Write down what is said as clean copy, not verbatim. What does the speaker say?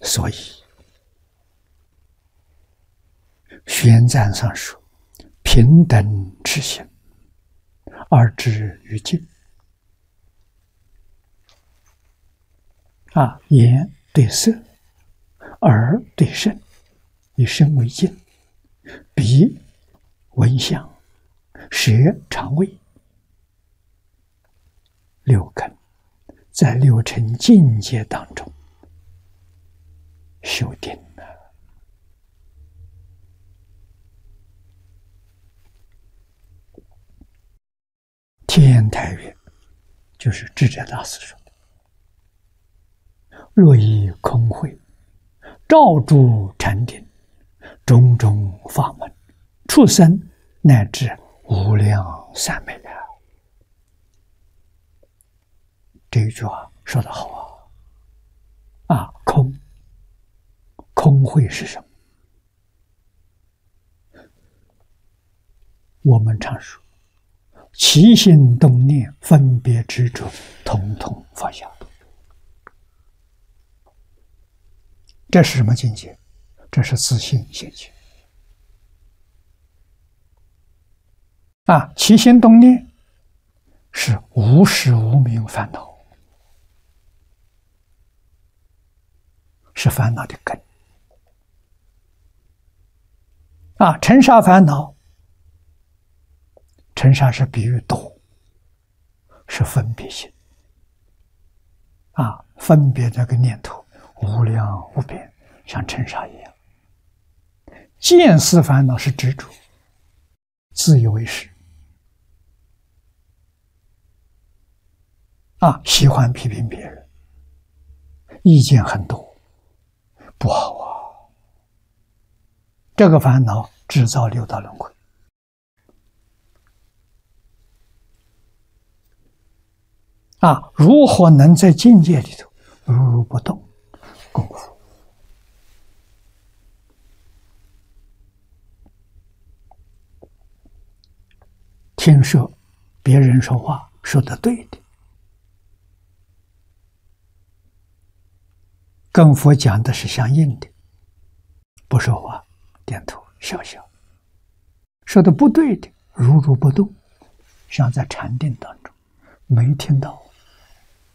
所以玄赞上说：“平等之心，而止于静。”眼对色，耳对声，以声为镜；鼻闻香，舌尝味。六根在六尘境界当中修定了。天台月就是智者大师说的：“若以空慧照诸禅定，种种法门，畜生乃至无量三昧了。”这一句话说得好空慧是什么？我们常说，起心动念、分别执着，统统放下。这是什么境界？这是自信现前。起心动念是无始无明烦恼，是烦恼的根。尘沙烦恼，尘沙是比喻多，是分别心。分别这个念头无量无边，像尘沙一样。见思烦恼是执着，自以为是。喜欢批评别人，意见很多，不好啊。这个烦恼制造六道轮回。如何能在境界里头如如不动？功夫。听说别人说话说得对的，跟佛讲的是相应的，不说话点头笑笑；说的不对的如如不动，像在禅定当中没听到。